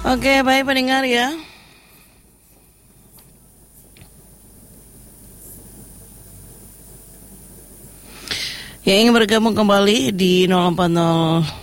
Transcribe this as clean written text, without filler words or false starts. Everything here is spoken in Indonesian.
Oke, baik pendengar ya. Yang ingin bergabung kembali di 040